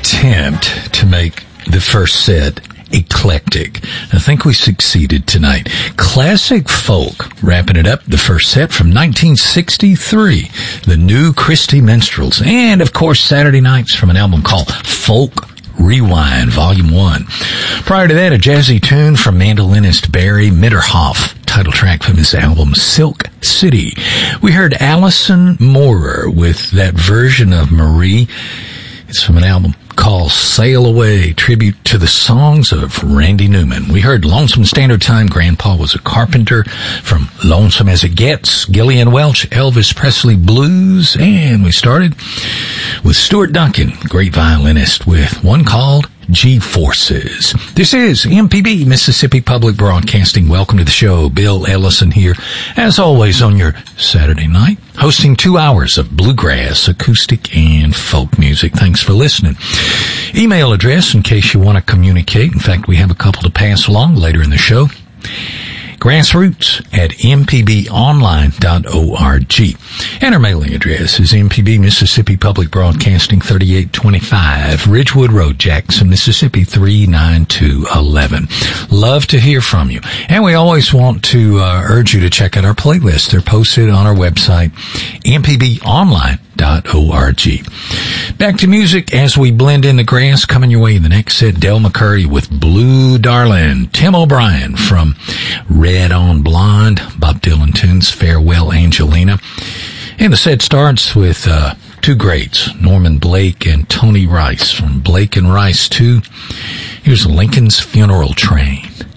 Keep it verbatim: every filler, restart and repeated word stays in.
attempt to make the first set eclectic. I think we succeeded tonight. Classic folk, wrapping it up, the first set from nineteen sixty-three, the New Christy Minstrels, and of course Saturday Nights from an album called Folk Rewind, Volume one. Prior to that, a jazzy tune from mandolinist Barry Mitterhoff, title track from his album Silk City. We heard Alison Moorer with that version of Marie. It's from an album called Sail Away, tribute to the songs of Randy Newman. We heard Lonesome Standard Time, Grandpa Was a Carpenter, from Lonesome as It Gets, Gillian Welch, Elvis Presley Blues, and we started with Stuart Duncan, great violinist, with one called G-Forces. This is M P B, Mississippi Public Broadcasting. Welcome to the show. Bill Ellison here, as always, on your Saturday night, hosting two hours of bluegrass, acoustic, and folk music. Thanks for listening. Email address in case you want to communicate. In fact, we have a couple to pass along later in the show. Grassroots at m p b online dot org. And our mailing address is M P B, Mississippi Public Broadcasting, thirty-eight twenty-five Ridgewood Road, Jackson, Mississippi, three nine two one one. Love to hear from you. And we always want to uh, urge you to check out our playlists. They're posted on our website, m p b online dot org. Back to music as we blend in the grass. Coming your way in the next set, Del McCurry with Blue Darlin', Tim O'Brien from Red on Blonde, Bob Dylan tunes, Farewell Angelina. And the set starts with uh, two greats, Norman Blake and Tony Rice from Blake and Rice two. Here's Lincoln's Funeral Train.